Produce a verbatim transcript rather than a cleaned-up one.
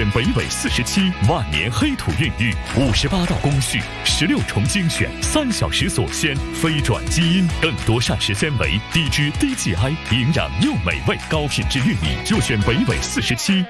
选北纬四十七，万年黑土孕育，五十八道工序，十六重精选，三小时锁鲜，飞转基因，更多膳食纤维，低脂低 G I， 营养又美味，高品质玉米就选北纬四十七。